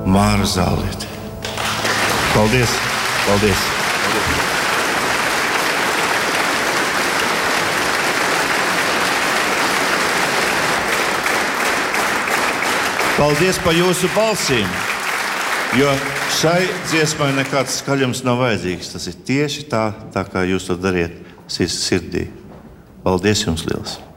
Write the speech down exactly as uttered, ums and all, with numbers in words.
Māra Zāliete. Paldies! Paldies! Paldies par jūsu balsīm, jo šai dziesmai nekāds skaļums nav vajadzīgs. Tas ir tieši tā, tā kā jūs to dariet sirdī. Paldies jums liels!